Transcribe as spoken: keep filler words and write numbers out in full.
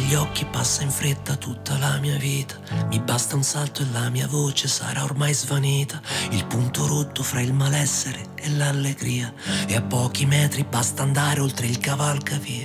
negli occhi passa in fretta tutta la mia vita. Mi basta un salto e la mia voce sarà ormai svanita. Il punto rotto fra il malessere e l'allegria. E a pochi metri basta andare oltre il cavalcavia.